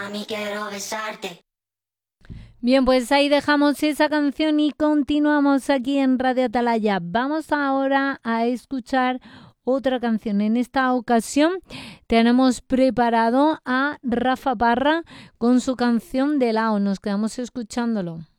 mami, quiero besarte. Bien, pues ahí dejamos esa canción y continuamos aquí en Radio Atalaya. Vamos ahora a escuchar otra canción. En esta ocasión tenemos preparado a Rafa Parra con su canción de Lao. Nos quedamos escuchándolo.